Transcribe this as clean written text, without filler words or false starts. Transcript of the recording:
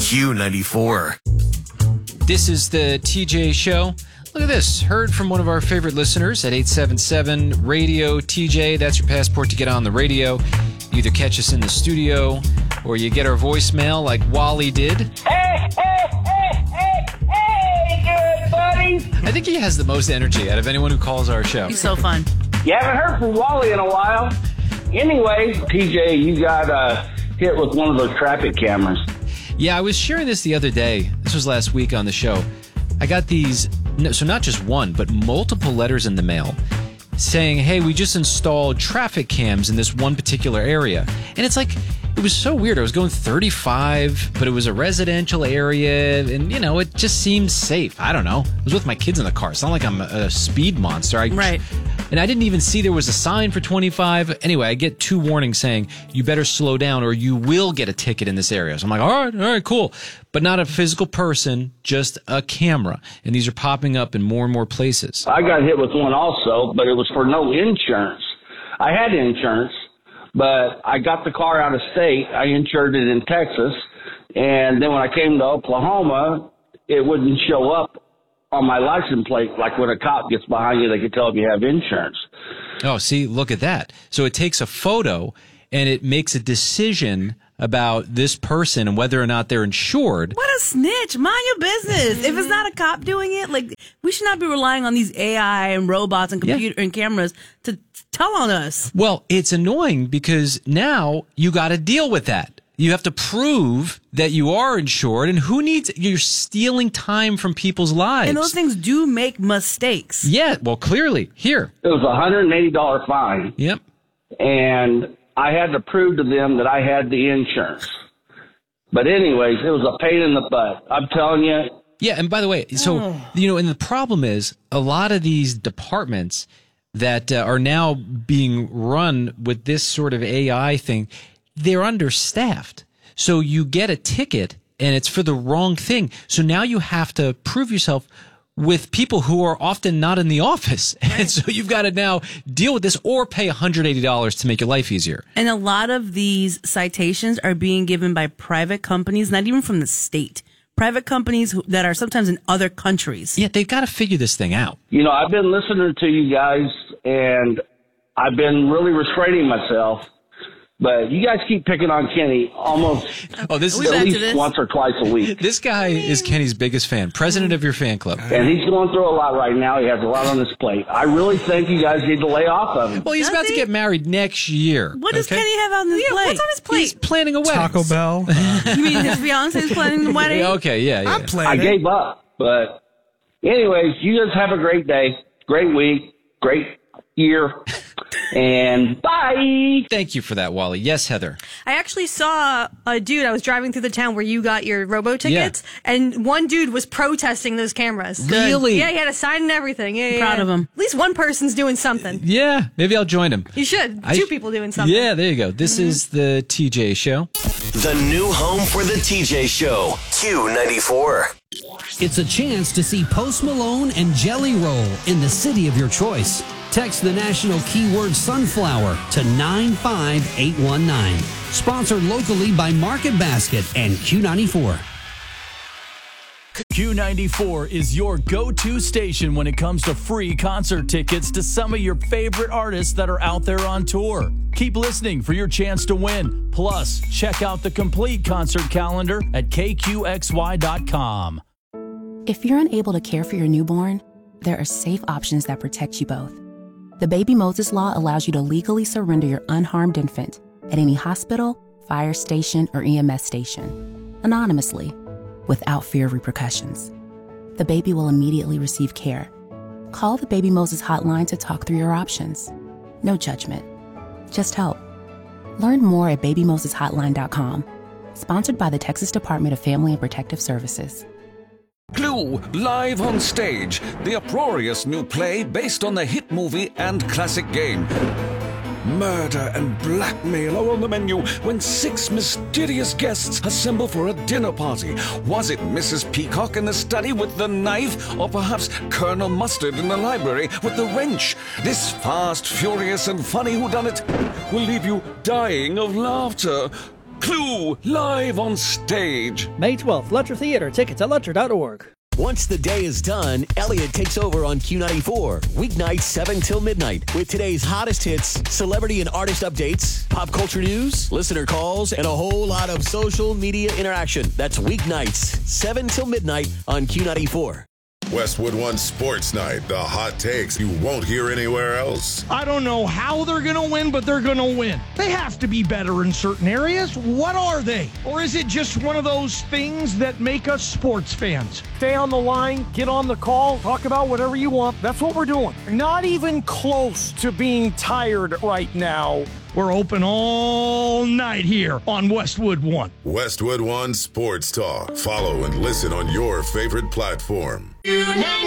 Q94. This is the TJ Show. Look at this. Heard from one of our favorite listeners at 877-RADIO-TJ. That's your passport to get on the radio. You either catch us in the studio or you get our voicemail like Wally did. Hey, good buddies. I think he has the most energy out of anyone who calls our show. He's so fun. You haven't heard from Wally in a while. Anyway, TJ, you got hit with one of those traffic cameras. Yeah, I was sharing this the other day. This was last week on the show. I got these, so not just one, but multiple letters in the mail saying, hey, we just installed traffic cams in this one particular area. And it's like, it was so weird. I was going 35, but it was a residential area, and, you know, it just seemed safe. I don't know. I was with my kids in the car. It's not like I'm a speed monster. Right. And I didn't even see there was a sign for 25. Anyway, I get 2 warnings saying, you better slow down or you will get a ticket in this area. So I'm like, all right, cool. But not a physical person, just a camera. And these are popping up in more and more places. I got hit with one also, but it was for no insurance. I had insurance, but I got the car out of state. I insured it in Texas. And then when I came to Oklahoma, it wouldn't show up on my license plate. Like when a cop gets behind you, they can tell if you have insurance. Oh, see, look at that. So it takes a photo and it makes a decision about this person and whether or not they're insured. What a snitch. Mind your business. If it's not a cop doing it, like, we should not be relying on these AI and robots and computer and cameras to tell on us. Well, it's annoying because now you got to deal with that. You have to prove that you are insured, and you're stealing time from people's lives. And those things do make mistakes. Yeah, well, clearly. Here. It was a $180 fine. Yep. And I had to prove to them that I had the insurance. But anyways, it was a pain in the butt. I'm telling you. Yeah, and by the way, so, you know, and the problem is a lot of these departments that are now being run with this sort of AI thing, they're understaffed. So you get a ticket and it's for the wrong thing. So now you have to prove yourself with people who are often not in the office. And so you've got to now deal with this or pay $180 to make your life easier. And a lot of these citations are being given by private companies, not even from the state. Private companies that are sometimes in other countries. Yeah, they've got to figure this thing out. You know, I've been listening to you guys, and I've been really restraining myself. But you guys keep picking on Kenny almost at least once or twice a week. This guy is Kenny's biggest fan, president of your fan club. And he's going through a lot right now. He has a lot on his plate. I really think you guys need to lay off of him. Well, he's about to get married next year. What does Kenny have on his plate? What's on his plate? He's planning a wedding. Taco Bell. You mean his fiance is planning the wedding? Okay, yeah. I'm planning. I gave up. But anyways, you guys have a great day, great week, great year. And bye. Thank you for that, Wally. Yes, Heather. I actually saw a dude. I was driving through the town where you got your robo tickets, and one dude was protesting those cameras. Really? Yeah, he had a sign and everything. Yeah, Proud of him. At least one person's doing something. Yeah, maybe I'll join him. You should. 2 people doing something. Yeah, there you go. This is the TJ Show. The new home for the TJ Show. Q94. It's a chance to see Post Malone and Jelly Roll in the city of your choice. Text the national keyword sunflower to 95819. Sponsored locally by Market Basket and Q94. Q94 is your go-to station when it comes to free concert tickets to some of your favorite artists that are out there on tour. Keep listening for your chance to win. Plus, check out the complete concert calendar at kqxy.com. If you're unable to care for your newborn, there are safe options that protect you both. The Baby Moses Law allows you to legally surrender your unharmed infant at any hospital, fire station, or EMS station, anonymously, without fear of repercussions. The baby will immediately receive care. Call the Baby Moses hotline to talk through your options. No judgment, just help. Learn more at babymoseshotline.com. Sponsored by the Texas Department of Family and Protective Services. Clue, live on stage, the uproarious new play based on the hit movie and classic game. Murder and blackmail are on the menu when 6 mysterious guests assemble for a dinner party. Was it Mrs. Peacock in the study with the knife, or perhaps Colonel Mustard in the library with the wrench? This fast, furious, and funny whodunit will leave you dying of laughter. Clue, live on stage. May 12th, Lutcher Theater. Tickets at lutcher.org. Once the day is done, Elliot takes over on Q94, weeknights 7 till midnight, with today's hottest hits, celebrity and artist updates, pop culture news, listener calls, and a whole lot of social media interaction. That's weeknights 7 till midnight on Q94. Westwood One Sports Night, the hot takes you won't hear anywhere else. I don't know how they're going to win, but they're going to win. They have to be better in certain areas. What are they? Or is it just one of those things that make us sports fans? Stay on the line, get on the call, talk about whatever you want. That's what we're doing. Not even close to being tired right now. We're open all night here on Westwood One. Westwood One Sports Talk. Follow and listen on your favorite platform.